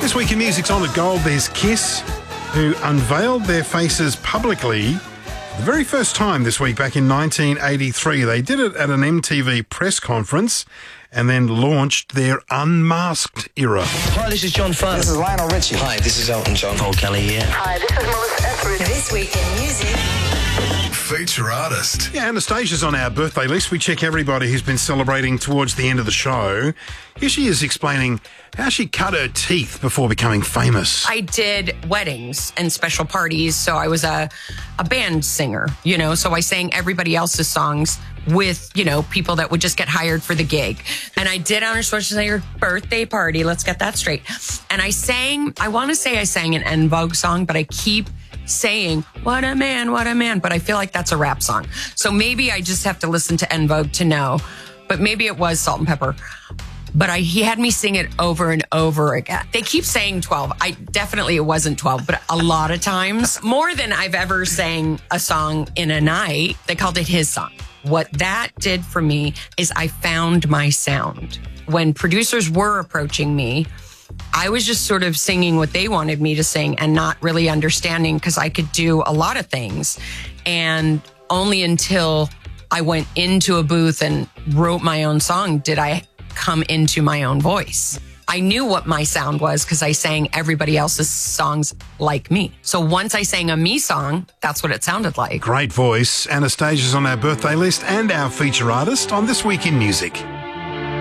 This week in Music's Honoured Gold, there's Kiss, who unveiled their faces publicly for the very first time this week back in 1983. They did it at an MTV press conference and then launched their unmasked era. Hi, this is John Farnham. This is Lionel Richie. Hi, this is Elton John. Paul Kelly here. Hi, this is Melissa Etheridge. This week in music. Feature artist. Yeah, Anastasia's on our birthday list. We check everybody who's been celebrating towards the end of the show. Here she is explaining how she cut her teeth before becoming famous. I did weddings and special parties, so I was a band singer, so I sang everybody else's songs with, people that would just get hired for the gig. And I did Arnold Schwarzenegger's birthday party, let's get that straight. And I want to say I sang an En Vogue song, but I keep saying, what a man, but I feel like that's a rap song. So maybe I just have to listen to En Vogue to know, but maybe it was Salt and Pepper. But he had me sing it over and over again. They keep saying 12. It wasn't 12, but a lot of times, more than I've ever sang a song in a night, they called it his song. What that did for me is I found my sound. When producers were approaching me, I was just sort of singing what they wanted me to sing and not really understanding because I could do a lot of things. And only until I went into a booth and wrote my own song did I come into my own voice. I knew what my sound was because I sang everybody else's songs like me. So once I sang a me song, that's what it sounded like. Great voice. Anastasia's on our birthday list and our feature artist on This Week in Music.